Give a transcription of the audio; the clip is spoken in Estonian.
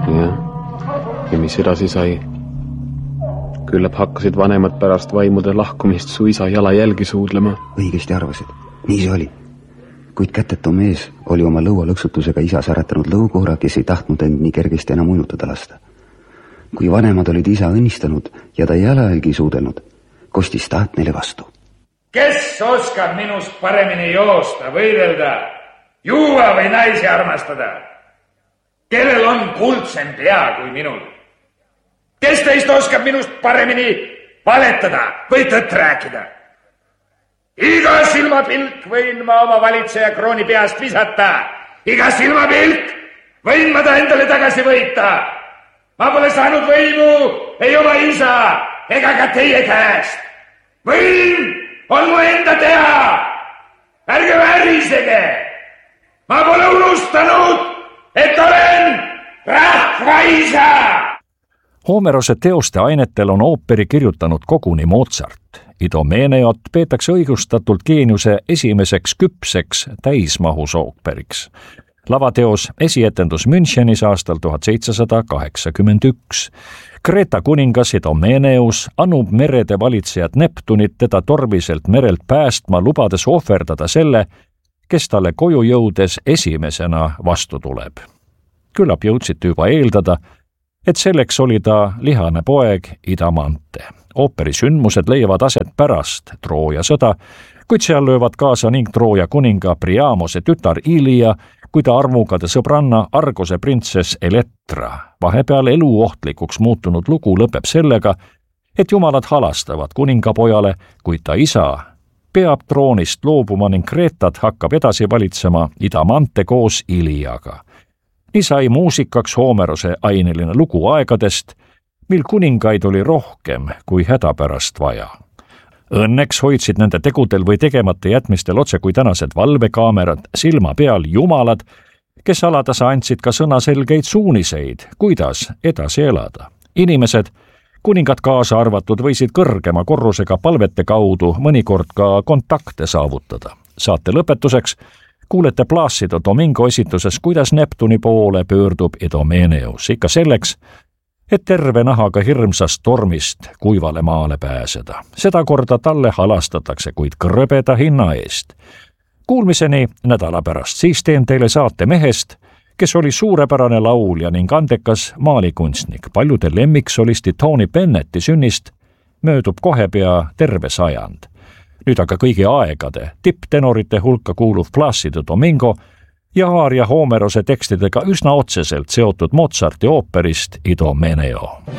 Ja mis edasi sai? Küllap hakkasid vanemad pärast vaimude lahkumist su isa jalajälgi suudlema. Õigesti arvasid. Nii see oli. Kuid kätetu mees oli oma lõualõksutusega isas äratanud lõukohra, kes ei tahtnud end nii kergesti enam uinutada lasta. Kui vanemad olid isa õnnistanud ja ta jalajälgi suudelnud, kostis taht neile vastu. Kes oskab minust paremini joosta, võidelda, juua või naisi armastada? Kellel on kuldsem pea kui minul? Kes teist oskab minust paremini valetada või tõtt rääkida? Iga silmapilk võin ma oma valitseja krooni peast visata. Iga silmapilk võin ma ta endale tagasi võita. Ma pole saanud võimu ei oma isa ega ka teie käest. Võim on mu enda teha. Ärge värisege. Ma pole unustanud, et olen rahvaisa. Homerose teoste ainetel on ooperi kirjutanud koguni Mozart. Idomeneot peetakse õigustatult geeniuse esimeseks küpseks täismahus ooperiks. Lavateos esietendus Münchenis aastal 1781. Kreeta kuningas Idomeneus annub merede valitsejad Neptunit teda torviselt merelt päästma, lubades ohverdada selle, kes talle koju jõudes esimesena vastu tuleb. Küllap jõudsite juba eeldada, et selleks oli ta lihane poeg Idamante. Ooperi sündmused leiavad aset pärast Trooja sõda, kuid seal löövad kaasa ning Trooja kuninga Priamose tütar Ilia, kui ta armukade sõbranna Argose printsess Elettra. Vahepeal eluohtlikuks muutunud lugu lõpeb sellega, et jumalad halastavad kuningapojale, kuid ta isa peab troonist loobuma ning Kreetat hakkab edasi valitsema Idamante koos Iliaga. Nii sai muusikaks Homerose aineline lugu aegadest, mil kuningaid oli rohkem kui hädapärast vaja. Õnneks hoidsid nende tegudel või tegemata jätmistel otse kui tänased valvekaamerad silma peal jumalad, kes alatasa andsid ka sõnaselgeid suuniseid, kuidas edasi elada. Inimesed, kuningad kaasa arvatud, võisid kõrgema korrusega palvete kaudu mõnikord ka kontakte saavutada. Saate lõpetuseks kuulete Placido Domingo esituses, kuidas Neptuni poole pöördub Idomeneus, ikka selleks, et terve nahaga hirmsast tormist kuivale maale pääseda. Seda korda talle halastatakse, kuid krõbeda hinna eest. Kuulmiseni nädala pärast, siis teen teile saate mehest, kes oli suurepärane laulja ning andekas maalikunstnik. Paljude lemmiksolisti Tony Bennetti sünnist möödub kohe pea terve sajand. Nüüd aga kõigi aegade tipptenorite hulka kuuluv Placido Domingo ja aaria Homerose tekstidega üsna otseselt seotud Mozarti ooperist Idomeneo.